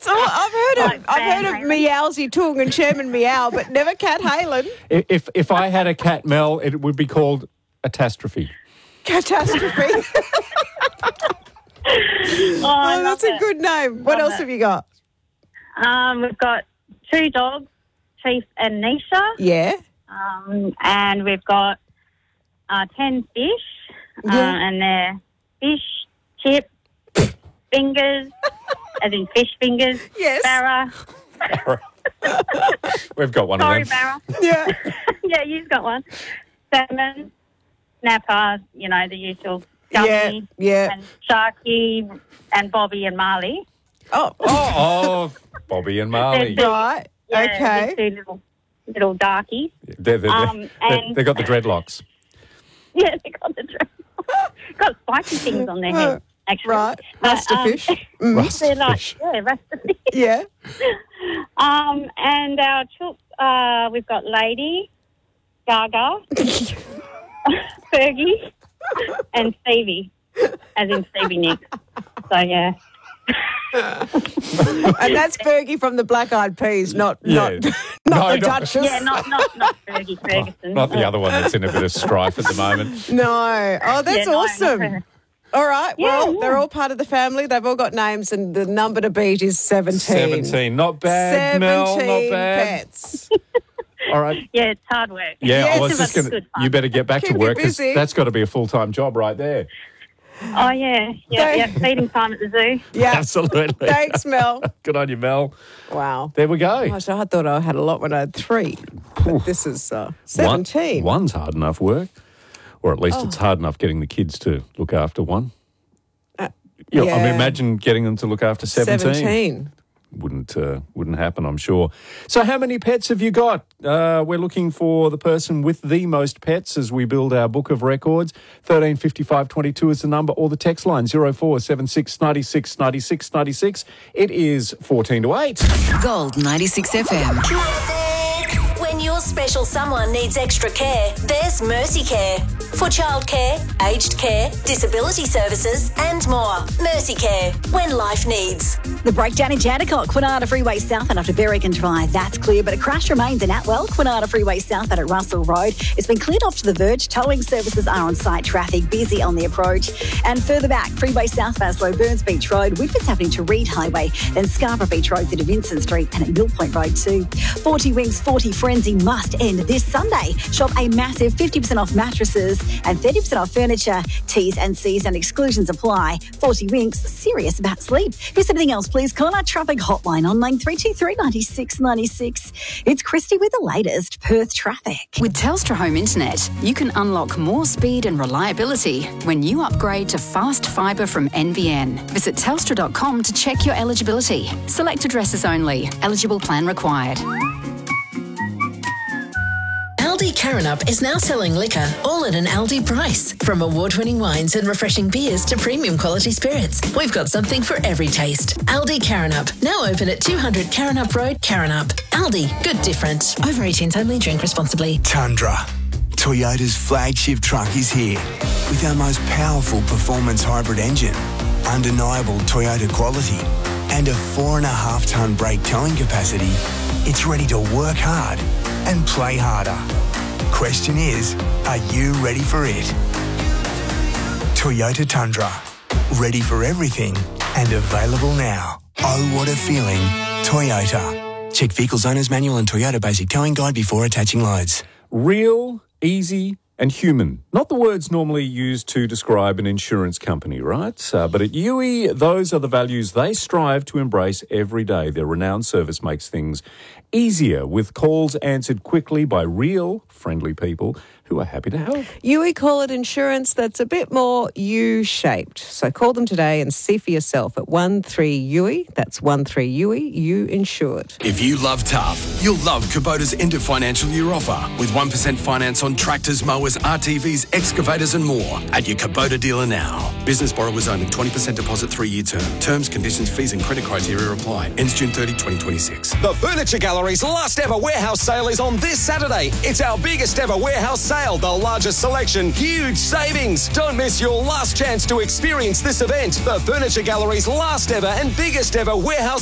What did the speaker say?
That's all I've heard of Meowsy Tung and Chairman Meow, but never Cat Halen. If I had a cat, Mel, it would be called Catastrophe. Catastrophe. I love that's a it. good name. What Love else it. have you got? We've got 2 dogs, Chief and Nisha. Yeah. And we've got 10 fish. And they're fish, chip, fingers, as in fish fingers. Yes. Barra. We've got one Sorry, of them. Barra. Yeah. Yeah, you've got one. Salmon, snapper, the usual. Gummy, Yeah. And Sharky, and Bobby and Marley. Oh, Bobby and Marley. Right. Yeah, Okay. these 2 little darkies. They and- got the dreadlocks. Yeah, they got the got spiky things on their head, actually. Right. Rasta fish. They're like, Fish. Rasta fish. Yeah. And our chooks, we've got Lady, Gaga, Fergie, and Stevie, as in Stevie Nicks. So, yeah. And that's Fergie from the Black Eyed Peas, not the Duchess. Yeah, not Fergie Ferguson. Not the other one that's in a bit of strife at the moment. No. Oh, that's Yeah, no, not awesome. her. All right. Well, Yeah. they're all part of the family. They've all got names, and the number to beat is 17. 17. Not bad, 17 Mel. Not bad. pets. All right. Yeah, it's hard work. Yeah, Yes. I was It's just going to... good fun. You better get back Keep to you work because busy. that's got to be a full-time job right there. Oh, yeah. Yeah, feeding time at the zoo. Yeah. Absolutely. Thanks, Mel. Good on you, Mel. Wow. There we go. Gosh, I thought I had a lot when I had 3. But this is 17. One's hard enough work. Or at least it's hard enough getting the kids to look after one. I mean, imagine getting them to look after 17. Wouldn't happen, I'm sure. So how many pets have you got? We're looking for the person with the most pets as we build our book of records. 135522 is the number, or the text line 0476 96 96 96. It is 14 to 8. Gold 96 FM. When your special someone needs extra care, there's Mercy Care. For childcare, aged care, disability services and more. Mercy Care, when life needs. The breakdown in Jandakot, Kwinana Freeway South and after Berwick and Drive. That's clear, but a crash remains in Atwell, Kwinana Freeway South and at Russell Road. It's been cleared off to the verge. Towing services are on site. Traffic busy on the approach. And further back, Freeway South, Baslow, Burns Beach Road. Whitford's happening to Reed Highway. Then Scarborough Beach Road through to Vincent Street and at Mill Point Road too. 40 Winks 40 Frenzy must end this Sunday. Shop a massive 50% off mattresses and 30% off furniture. T's and C's and exclusions apply. 40 Winks, serious about sleep. If there's anything else, please call our traffic hotline on line 323 96 96. It's Christy with the latest Perth traffic. With Telstra Home Internet, you can unlock more speed and reliability when you upgrade to fast fibre from NBN. Visit telstra.com to check your eligibility. Select addresses only. Eligible plan required. Aldi Karrinyup is now selling liquor all at an Aldi price. From award-winning wines and refreshing beers to premium quality spirits, we've got something for every taste. Aldi Karrinyup, now open at 200 Karrinyup Road, Karrinyup. Aldi, good different. Over 18s only, drink responsibly. Tundra. Toyota's flagship truck is here with our most powerful performance hybrid engine, undeniable Toyota quality, and a 4.5-tonne brake towing capacity. It's ready to work hard and play harder. Question is, are you ready for it? Toyota Tundra. Ready for everything and available now. Oh, what a feeling. Toyota. Check Vehicles Owner's Manual and Toyota Basic Towing Guide before attaching loads. Real, easy and human. Not the words normally used to describe an insurance company, right? But at UE, those are the values they strive to embrace every day. Their renowned service makes things easier with calls answered quickly by real, friendly people who are happy to help. UE call it insurance that's a bit more U-shaped. So call them today and see for yourself at 13UE. That's 13UE, you insured. If you love tough, you'll love Kubota's end of financial year offer with 1% finance on tractors, mowers, RTVs, excavators and more at your Kubota dealer now. Business borrowers only, 20% deposit, 3-year term. Terms, conditions, fees and credit criteria apply. Ends June 30, 2026. The Furniture Gallery's last ever warehouse sale is on this Saturday. It's our biggest ever warehouse sale. The largest selection, huge savings. Don't miss your last chance to experience this event. The Furniture Gallery's last ever and biggest ever warehouse